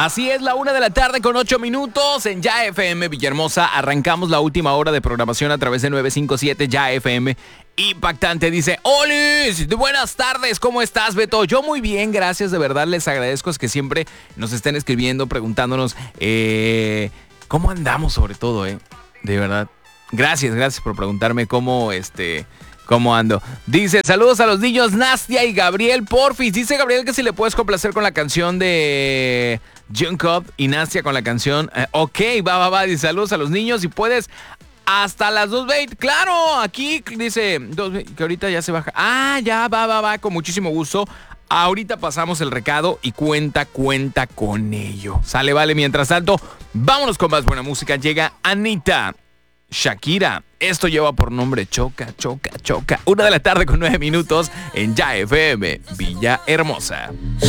Así es, la 1:08 p.m. en Ya FM Villahermosa. Arrancamos la última hora de programación a través de 957 Ya FM. Impactante, dice: ¡Olis! Buenas tardes, ¿cómo estás, Beto? Yo muy bien, gracias, de verdad les agradezco, es que siempre nos estén escribiendo, preguntándonos cómo andamos, sobre todo, de verdad. Gracias por preguntarme cómo ando. Dice: saludos a los niños Nastia y Gabriel, porfis. Dice Gabriel que si le puedes complacer con la canción de Jungkook y Nastia con la canción. Ok, va. Dice: saludos a los niños y puedes hasta las 2:20. Claro, aquí dice que ahorita ya se baja. Ah, ya, va, con muchísimo gusto. Ahorita pasamos el recado y cuenta con ello. Sale, vale. Mientras tanto, vámonos con más buena música. Llega Anita, Shakira. Esto lleva por nombre Choca. 1:09 p.m. en Ya FM Villahermosa.